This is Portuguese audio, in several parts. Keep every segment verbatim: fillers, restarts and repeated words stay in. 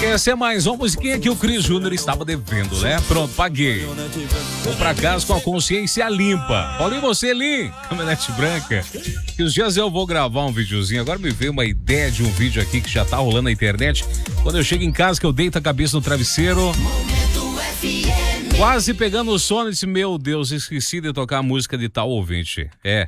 Essa é mais uma musiquinha que o Cris Júnior estava devendo, né? Pronto, paguei. Vou pra casa com a consciência limpa. Olha você ali, caminhonete branca. Que os dias eu vou gravar um videozinho. Agora me veio uma ideia de um vídeo aqui que já tá rolando na internet. Quando eu chego em casa, que eu deito a cabeça no travesseiro, quase pegando o sono, e disse, meu Deus, esqueci de tocar a música de tal ouvinte. É.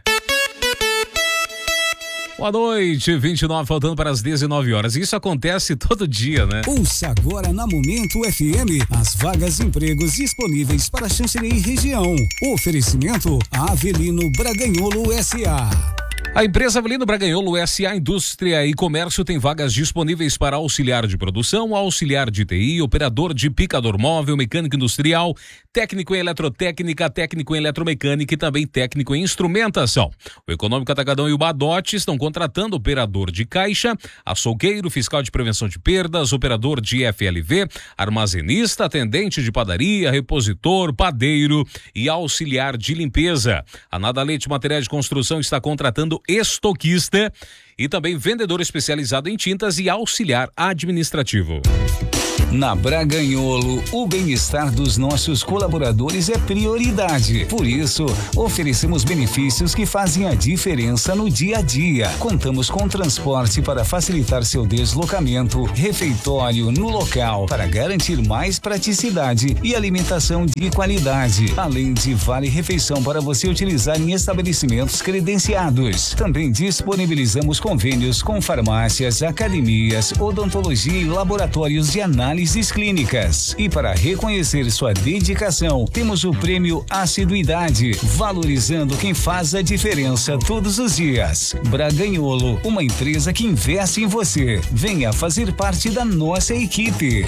Boa noite, vinte e nove, faltando para as dezenove horas. Isso acontece todo dia, né? Ouça agora na Momento F M as vagas de empregos disponíveis para Xanxerê e região. Oferecimento Avelino Braganholo S A. A empresa Avelino Braganholo S A Indústria e Comércio tem vagas disponíveis para auxiliar de produção, auxiliar de T I, operador de picador móvel, mecânico industrial, técnico em eletrotécnica, técnico em eletromecânica e também técnico em instrumentação. O Econômico Atacadão e o Badote estão contratando operador de caixa, açougueiro, fiscal de prevenção de perdas, operador de F L V, armazenista, atendente de padaria, repositor, padeiro e auxiliar de limpeza. A Nada Leite Materiais de Construção está contratando estoquista e também vendedor especializado em tintas e auxiliar administrativo. Na Braganholo, o bem-estar dos nossos colaboradores é prioridade. Por isso, oferecemos benefícios que fazem a diferença no dia a dia. Contamos com transporte para facilitar seu deslocamento, refeitório no local para garantir mais praticidade e alimentação de qualidade, além de vale-refeição para você utilizar em estabelecimentos credenciados. Também disponibilizamos convênios com farmácias, academias, odontologia e laboratórios de análise clínicas. E para reconhecer sua dedicação, temos o prêmio Assiduidade, valorizando quem faz a diferença todos os dias. Braganholo, uma empresa que investe em você. Venha fazer parte da nossa equipe.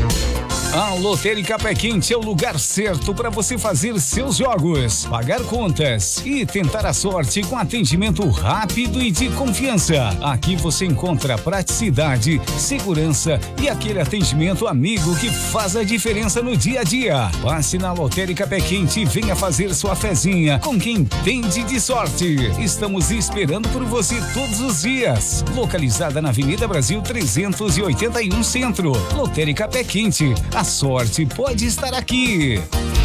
A Lotérica Pé Quente é o lugar certo para você fazer seus jogos, pagar contas e tentar a sorte com atendimento rápido e de confiança. Aqui você encontra praticidade, segurança e aquele atendimento amigo que faz a diferença no dia a dia. Passe na Lotérica Pé Quente e venha fazer sua fezinha com quem entende de sorte. Estamos esperando por você todos os dias. Localizada na Avenida Brasil trezentos e oitenta e um Centro. Lotérica Pé Quente. A sorte pode estar aqui.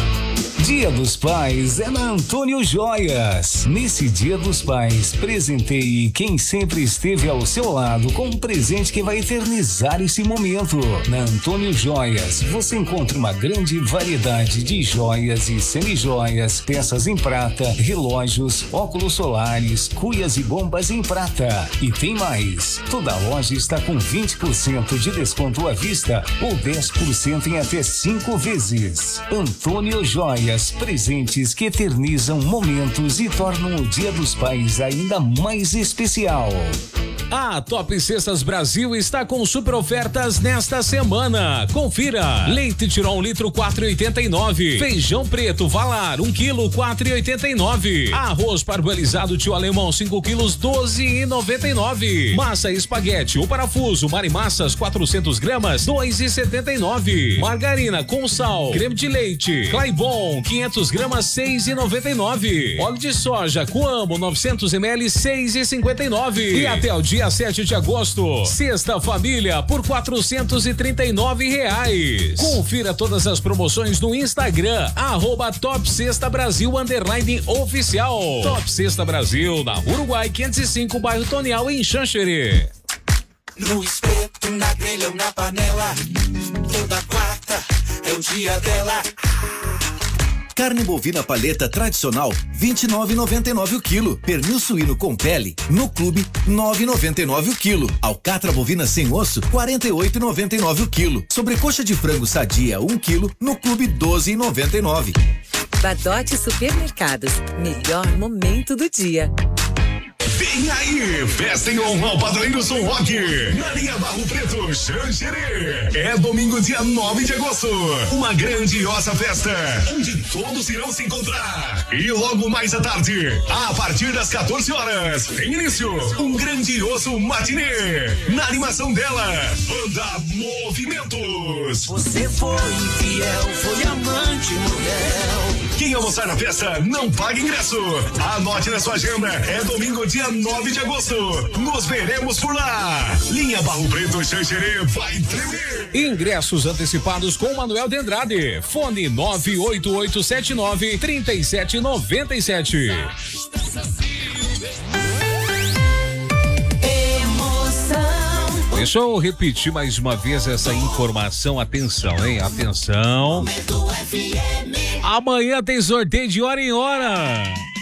Dia dos Pais é na Antônio Joias. Nesse Dia dos Pais, presenteie quem sempre esteve ao seu lado com um presente que vai eternizar esse momento. Na Antônio Joias, você encontra uma grande variedade de joias e semijoias, peças em prata, relógios, óculos solares, cuias e bombas em prata. E tem mais. Toda a loja está com vinte por cento de desconto à vista ou dez por cento em até cinco vezes. Antônio Joias. Presentes que eternizam momentos e tornam o Dia dos Pais ainda mais especial. A Top Cestas Brasil está com super ofertas nesta semana. Confira. Leite Tirol um litro quatro e oitenta e nove. Feijão preto Valar um quilo quatro e oitenta e nove. Arroz parboilizado Tio Alemão cinco quilos doze e noventa e nove. Massa espaguete ou parafuso Marimassas quatrocentos gramas dois e setenta e nove. Margarina com sal, creme de leite Claibon quinhentos gramas seis e noventa e nove. Óleo de soja Coamo novecentos mililitros seis e cinquenta e nove. E até o dia sete de agosto, Sexta Família por quatrocentos e trinta e nove reais. Confira todas as promoções no Instagram, arroba Top Sexta Brasil underline oficial. Top Sexta Brasil, na Uruguai quinhentos e cinco, bairro Tonial, em Xanxerê. No espeto, na grelha ou na panela, toda quarta é o dia dela. Carne bovina paleta tradicional, vinte e nove reais e noventa e nove centavos o quilo. Pernil suíno com pele, no clube, nove reais e noventa e nove centavos o quilo. Alcatra bovina sem osso, quarenta e oito reais e noventa e nove centavos o quilo. Sobrecoxa de frango sadia, um quilo, no clube, doze reais e noventa e nove centavos. Badote Supermercados, melhor momento do dia. Vem aí, festa em honra ao padroeiro Som Rock, na linha Barro Preto, Xanxerê. É domingo, dia nove de agosto, uma grandiosa festa, onde todos irão se encontrar. E logo mais à tarde, a partir das quatorze horas, tem início um grandioso matinê, na animação dela, Banda Movimentos. Você foi infiel, foi amante, mulher. Quem almoçar na festa não paga ingresso. Anote na sua agenda, é domingo, dia nove de agosto. Nos veremos por lá. Linha Barro Preto Xanxerê vai tremer. Ingressos antecipados com Manuel de Andrade. Fone nove oito oito sete nove, três sete nove sete. Deixa eu repetir mais uma vez essa informação. Atenção, hein? Atenção. Amanhã tem sorteio de hora em hora.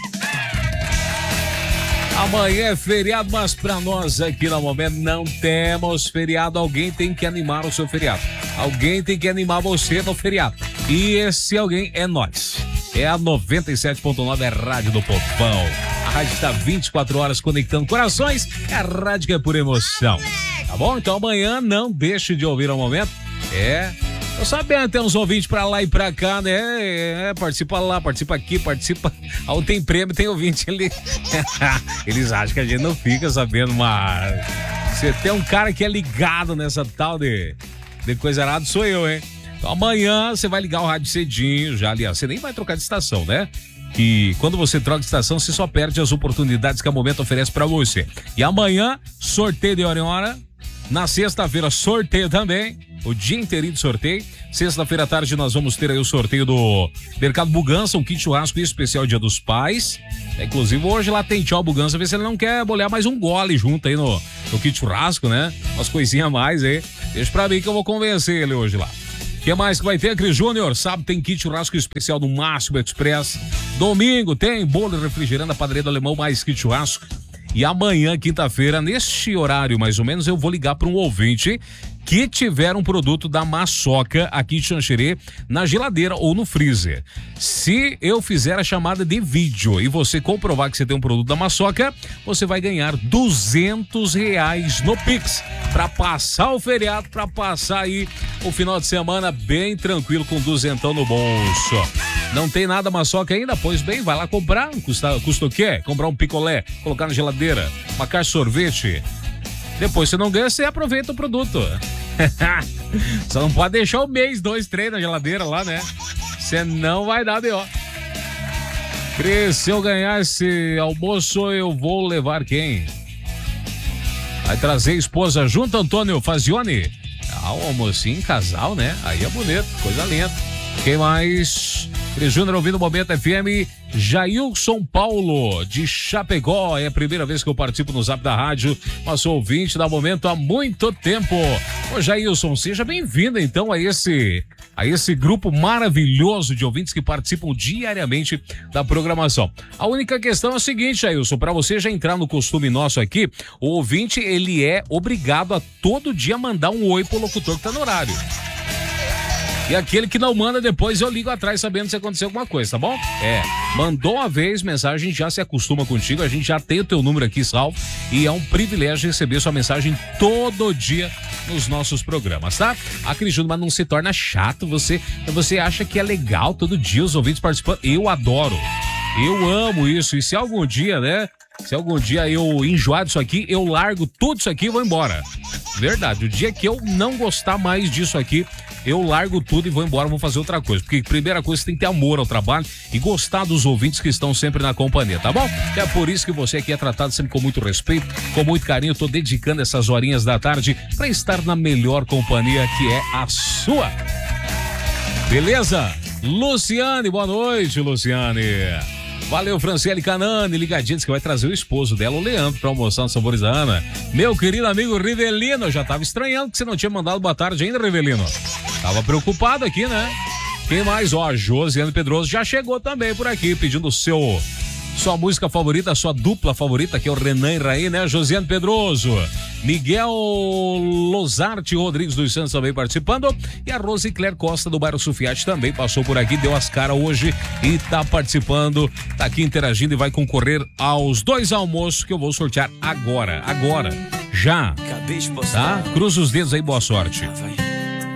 Amanhã é feriado, mas pra nós aqui no momento não temos feriado. Alguém tem que animar o seu feriado. Alguém tem que animar você no feriado. E esse alguém é nós. É a noventa e sete ponto nove, é a Rádio do Povão. A rádio está vinte e quatro horas conectando corações. É a rádio que é por emoção. Tá bom? Então amanhã não deixe de ouvir ao momento. É. Tô sabendo, tem uns ouvintes pra lá e pra cá, né? É, participa lá, participa aqui, participa. Aonde tem prêmio, tem ouvinte ali. Eles acham que a gente não fica sabendo, mas você tem um cara que é ligado nessa tal de, de coisa errada, sou eu, hein? Então amanhã você vai ligar o rádio cedinho, já, aliás, você nem vai trocar de estação, né? Que quando você troca de estação, você só perde as oportunidades que a Momento oferece pra você. E amanhã, sorteio de hora em hora. Na sexta-feira, sorteio também. O dia inteirinho de sorteio. Sexta-feira à tarde nós vamos ter aí o sorteio do Mercado Bugança, um kit churrasco especial Dia dos Pais. É, inclusive hoje lá tem tchau Bugança, ver se ele não quer bolear mais um gole junto aí no, no kit churrasco, né? Umas coisinhas a mais aí. Deixa pra mim que eu vou convencer ele hoje lá. O que mais que vai ter, Cris Júnior? Sábado tem kit churrasco especial do Máximo Express. Domingo tem bolo e refrigerante da Padaria do Alemão, mais kit churrasco. E amanhã, quinta-feira, neste horário mais ou menos, eu vou ligar para um ouvinte que tiver um produto da Maçoca aqui de Xanxerê na geladeira ou no freezer. Se eu fizer a chamada de vídeo e você comprovar que você tem um produto da Maçoca, você vai ganhar duzentos reais no Pix para passar o feriado, para passar aí o final de semana bem tranquilo com duzentão no bolso. Não tem nada Maçoca ainda? Pois bem, vai lá comprar. Custa, custa o quê? Comprar um picolé, colocar na geladeira, uma caixa de sorvete. Depois você não ganha, você aproveita o produto. Só não pode deixar o mês, dois, três na geladeira lá, né? Você não vai dar B O. Cris, se eu ganhar esse almoço, eu vou levar quem? Vai trazer a esposa junto, Antônio Fazione? Ah, o almocinho em casal, né? Aí é bonito, coisa linda. Quem mais? Cris Júnior ouvindo o Momento F M. Jailson Paulo, de Chapecó. É a primeira vez que eu participo no Zap da Rádio, mas sou ouvinte da Momento há muito tempo. Ô Jailson, seja bem-vindo então a esse, a esse grupo maravilhoso de ouvintes que participam diariamente da programação. A única questão é a seguinte, Jailson, para você já entrar no costume nosso aqui, o ouvinte, ele é obrigado a todo dia mandar um oi pro locutor que tá no horário. E aquele que não manda, depois eu ligo atrás sabendo se aconteceu alguma coisa, tá bom? É, mandou uma vez mensagem, a gente já se acostuma contigo, a gente já tem o teu número aqui salvo e é um privilégio receber sua mensagem todo dia nos nossos programas, tá? Acredito, mas não se torna chato, você, você acha que é legal todo dia os ouvintes participando? Eu adoro, eu amo isso, e se algum dia, né? Se algum dia eu enjoar disso aqui, eu largo tudo isso aqui e vou embora. Verdade, o dia que eu não gostar mais disso aqui, eu largo tudo e vou embora, vou fazer outra coisa. Porque primeira coisa, você tem que ter amor ao trabalho e gostar dos ouvintes que estão sempre na companhia, tá bom? É por isso que você aqui é tratado sempre com muito respeito, com muito carinho. Eu tô dedicando essas horinhas da tarde para estar na melhor companhia, que é a sua. Beleza? Luciane, boa noite, Luciane. Valeu, Franciele Canani, ligadinha, diz que vai trazer o esposo dela, o Leandro, pra almoçar no Sabores da Ana. Meu querido amigo Rivelino, eu já tava estranhando que você não tinha mandado boa tarde ainda, Rivelino. Tava preocupado aqui, né? Quem mais? Ó, Josiane Pedroso já chegou também por aqui, pedindo o seu, sua música favorita, sua dupla favorita, que é o Renan e Raí, né? Josiane Pedroso. Miguel Lozarte Rodrigues dos Santos também participando. E a Rosicler Costa do bairro Sufiati também passou por aqui, deu as caras hoje e tá participando, tá aqui interagindo e vai concorrer aos dois almoços que eu vou sortear agora, agora, já, tá? Cruza os dedos aí, boa sorte.